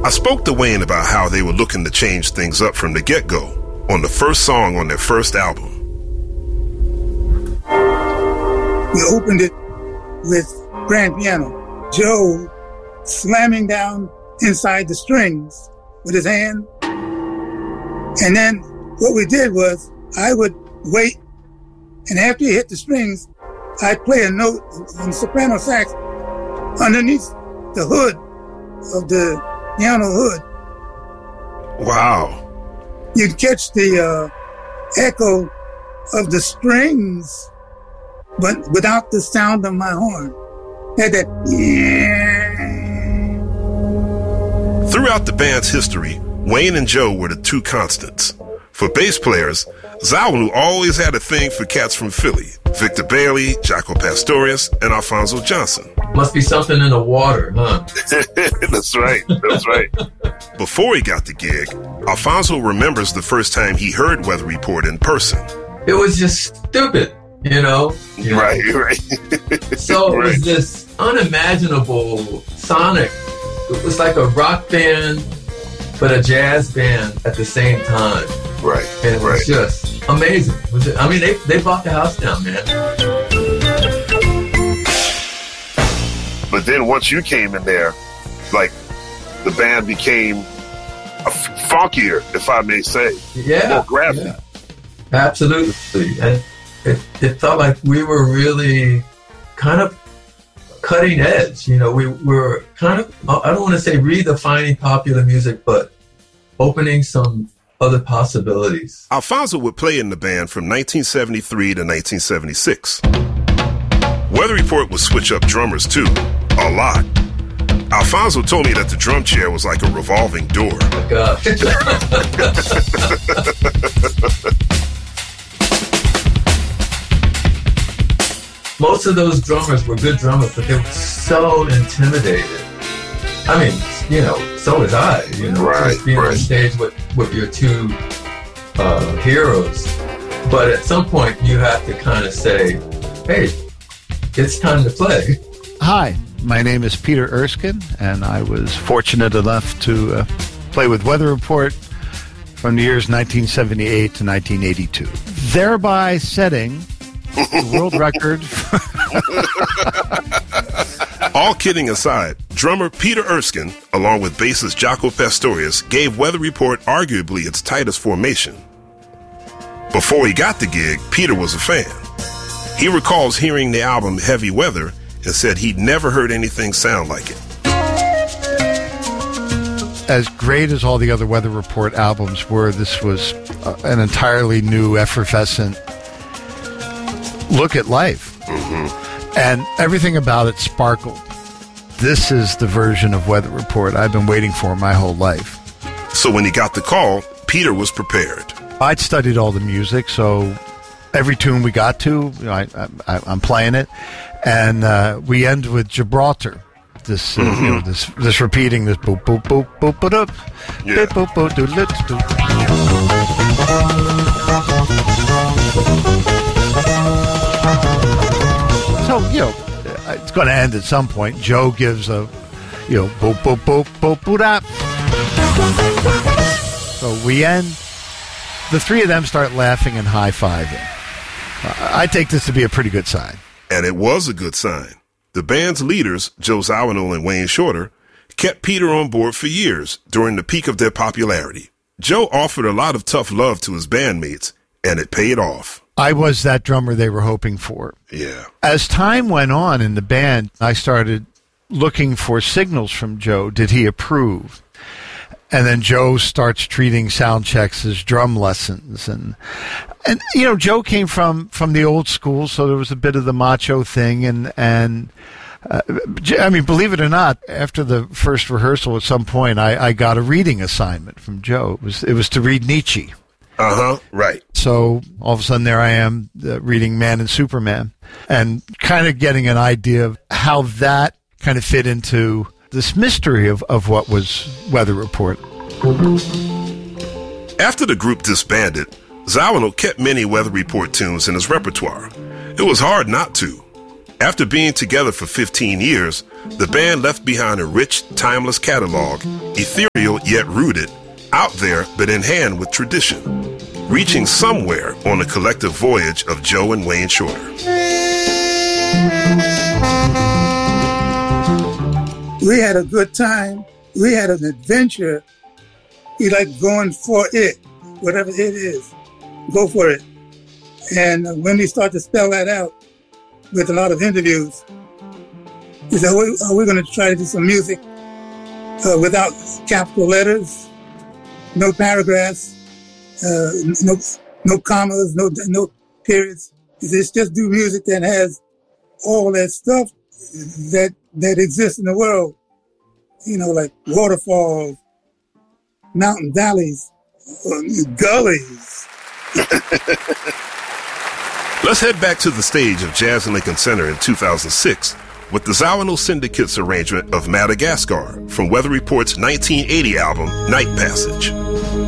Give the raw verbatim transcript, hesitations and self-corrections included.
I spoke to Wayne about how they were looking to change things up from the get-go on the first song on their first album. We opened it with grand piano. Joe slamming down inside the strings with his hand. And then what we did was I would wait, and after he hit the strings, I'd play a note on soprano sax underneath the hood of the piano hood. Wow. You'd catch the uh, echo of the strings, but without the sound of my horn. Had that. Throughout the band's history, Wayne and Joe were the two constants. For bass players, Zawinul always had a thing for cats from Philly: Victor Bailey, Jaco Pastorius, and Alphonso Johnson. Must be something in the water, huh? That's right. That's right. Before he got the gig, Alphonso remembers the first time he heard Weather Report in person. It was just stupid, you know? You know? Right, right. So it right. was this unimaginable sonic. It was like a rock band, but a jazz band at the same time. Right. And it was right. just amazing. It was just, I mean, they, they bought the house down, man. But then once you came in there, like, the band became a f- funkier, if I may say. Yeah. More gravity. Yeah. Absolutely. And it, it felt like we were really kind of cutting edge. You know, we were kind of, I don't want to say redefining popular music, but opening some other possibilities. Alphonso would play in the band from nineteen seventy-three to nineteen seventy-six. Weather Report would switch up drummers too, a lot. Alphonso told me that the drum chair was like a revolving door. Oh my gosh. Most of those drummers were good drummers, but they were so intimidated. I mean, you know, so was I, you know, right, just being right. on stage with, with your two uh, heroes. But at some point, you have to kind of say, hey, it's time to play. Hi, my name is Peter Erskine, and I was fortunate enough to uh, play with Weather Report from the years nineteen seventy-eight to nineteen eighty-two, thereby setting the world record. All kidding aside, drummer Peter Erskine, along with bassist Jaco Pastorius, gave Weather Report arguably its tightest formation. Before he got the gig, Peter was a fan. He recalls hearing the album Heavy Weather and said he'd never heard anything sound like it. As great as all the other Weather Report albums were, this was uh, an entirely new, effervescent look at life. Mm-hmm. And everything about it sparkled. This is the version of Weather Report I've been waiting for my whole life. So when he got the call, Peter was prepared. I'd studied all the music, so every tune we got to, you know, I, I, I'm playing it. And uh, we end with Gibraltar. This, uh, mm-hmm. you know, this, this repeating this boop boop boop boop boop boop yeah. boop boop boop doop doop. So, you know, it's going to end at some point. Joe gives a, you know, boop boop boop boop boop up. So we end. The three of them start laughing and high-fiving. I take this to be a pretty good sign. And it was a good sign. The band's leaders, Joe Zawinul and Wayne Shorter, kept Peter on board for years during the peak of their popularity. Joe offered a lot of tough love to his bandmates, and it paid off. I was that drummer they were hoping for. Yeah. As time went on in the band, I started looking for signals from Joe. Did he approve? And then Joe starts treating sound checks as drum lessons. And, and you know, Joe came from, from the old school, so there was a bit of the macho thing. And, and uh, I mean, believe it or not, after the first rehearsal at some point, I, I got a reading assignment from Joe. It was, it was to read Nietzsche. Uh-huh, right. So all of a sudden there I am uh, reading Man and Superman and kind of getting an idea of how that kind of fit into this mystery of, of what was Weather Report. After the group disbanded, Zawinul kept many Weather Report tunes in his repertoire. It was hard not to. After being together for fifteen years, the band left behind a rich, timeless catalog, ethereal yet rooted, out there but in hand with tradition, reaching somewhere on a collective voyage of Joe and Wayne Shorter. We had a good time. We had an adventure. We like going for it, whatever it is. Go for it. And when we start to spell that out with a lot of interviews, we said, are we going to try to do some music uh, without capital letters, no paragraphs, uh, no no commas, no no periods? It's just do music that has all that stuff that that exists in the world, you know, like waterfalls, mountain valleys, gullies. Let's head back to the stage of Jazz in Lincoln Center in two thousand six with the Zawinul Syndicate's arrangement of Madagascar from Weather Report's nineteen eighty album, Night Passage.